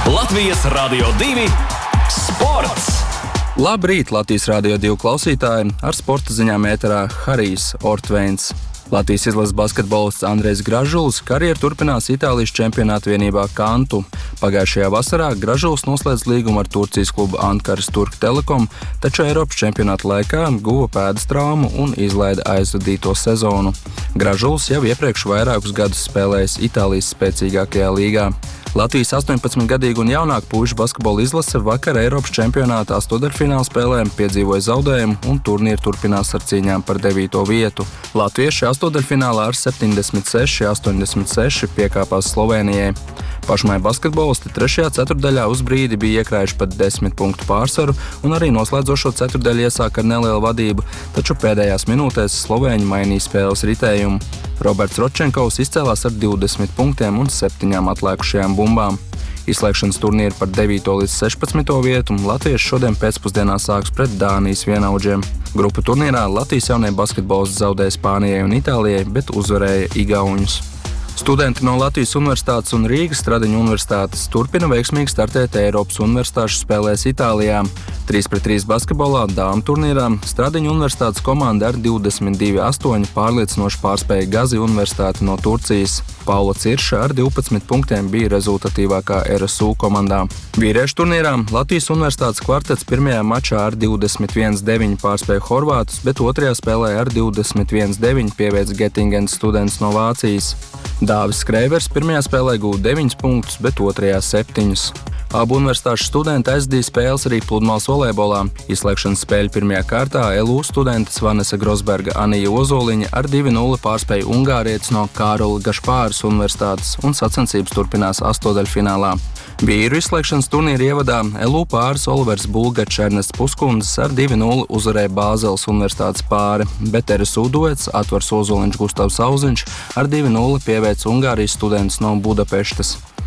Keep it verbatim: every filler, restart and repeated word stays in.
Latvijas Radio divi sports! Labrīt, Latvijas Radio divi klausītāji! Ar sporta ziņām ēterā Harijs Ortveins. Latvijas izlases basketbolists Andrejs Gražulis karjeru turpinās Itālijas čempionāta vienībā Kantu. Pagājušajā vasarā Gražulis noslēdz līgumu ar Turcijas klubu Ankaras Turk Telekom, taču Eiropas čempionāta laikā guva pēdas traumu un izlaida aizvadīto sezonu. Gražulis jau iepriekš vairākus gadus spēlējis Itālijas spēcīgākajā līgā. Latvijas astoņpadsmitgadīgu un jaunāku puišu basketbola izlase vakar Eiropas čempionāta astoņdaļfināla spēlēm piedzīvoja zaudējumu un turnīri turpinās ar cīņām par devīto vietu. Latvieši astoņdaļfinālā ar septiņdesmit seši astoņdesmit seši piekāpās Slovēnijai. Pašmai basketbolisti trešajā ceturtdaļā uz brīdi bija iekrājuši pat desmit punktu pārsvaru un arī noslēdzošo ceturtdaļu iesāka ar nelielu vadību, taču pēdējās minūtēs slovēņi mainīja spēles ritējumu. Roberts Rodčenkovs izcēlās ar divdesmit punktiem un septiņām atlēkušajām bumbām. Izslēgšanas turnīri par devīto līdz sešpadsmito vietu latvieši šodien pēcpusdienā sāks pret Dānijas vienaudžiem. Grupu turnīrā Latvijas jaunie basketbolisti zaudēja Spānijai un Itālijai, bet uzvarēja igauņus. Studenti no Latvijas Universitātes un Rīgas Stradiņu Universitātes turpina veiksmīgi startēt Eiropas universitāšu spēlēs Itālijā. trīs pret trīs basketbolā dāmu turnīrā Stradiņu Universitātes komanda ar divdesmit divi astoņi pārliecinoši pārspēja Gazi Universitāti no Turcijas. Paula Cirša ar divpadsmit punktiem bija rezultatīvākā R S U komandā. Vīriešu turnīrā Latvijas Universitātes kvartets pirmajā mačā ar divdesmit viens deviņi pārspēja Horvātus, bet otrajā spēlē ar divdesmit viens deviņi pieveica Getingens students no Vācijas. Dāvis Skreivers pirmajā spēlē gūta deviņus punktus, bet otrajā septiņus. Abu universitāšu studenti aizdīja spēles arī pludmales volejbolā. Izslēgšanas spēļu pirmajā kārtā L U studentes Vanesa Grosberga Anija Ozoliņa ar divi nulle pārspēja ungārietis no Kāroli Gašpāras universitātes un sacensības turpinās astoņdaļfinālā. Vīru izslēgšanas turnīra ievadā L U pāris Olivers Bulgačs Ernests Puskundzes ar divi nulle uzvarēja Bāzeles universitātes pāri, bet R S U duets Atvars Ozoliņš Gustavs Auziņš ar divi nulle pieveica Ungārijas students no Budapeštas.